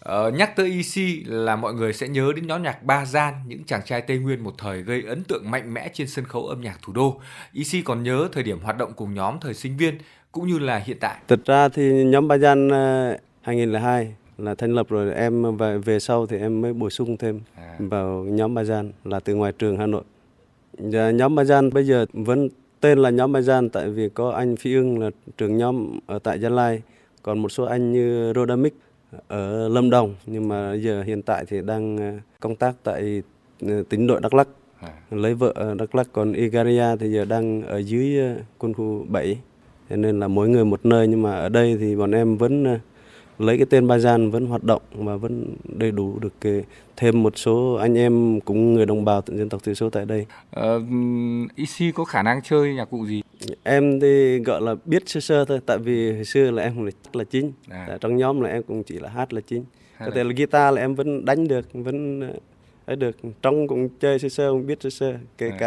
Nhắc tới EC là mọi người sẽ nhớ đến nhóm nhạc Ba Gian, những chàng trai Tây Nguyên một thời gây ấn tượng mạnh mẽ trên sân khấu âm nhạc thủ đô. EC còn nhớ thời điểm hoạt động cùng nhóm thời sinh viên cũng như là hiện tại. Thật ra thì nhóm Ba Gian 2002 là thành lập rồi, em về sau thì em mới bổ sung thêm vào nhóm Ba Gian là từ ngoài trường Hà Nội. Nhóm Ba Gian bây giờ vẫn tên là nhóm Ba Gian tại vì có anh Phi Ưng là trưởng nhóm ở tại Gia Lai, còn một số anh như Rodamic ở Lâm Đồng, nhưng mà giờ hiện tại thì đang công tác tại tỉnh đội Đắk Lắk, lấy vợ ở Đắk Lắk, còn Igaria thì giờ đang ở dưới quân khu 7, cho nên là mỗi người một nơi, nhưng mà ở đây thì bọn em vẫn lấy cái tên Ba Gian vẫn hoạt động và vẫn đầy đủ được thêm một số anh em cũng người đồng bào dân tộc thiểu số tại đây. EC có khả năng chơi nhạc cụ gì? Em thì gọi là biết sơ sơ thôi, tại vì hồi xưa là em là chính, trong nhóm là em cũng chỉ là hát là chính. Có thể là guitar là em vẫn đánh được, vẫn ấy được, trong cũng chơi sơ sơ, cũng biết sơ sơ, kể cả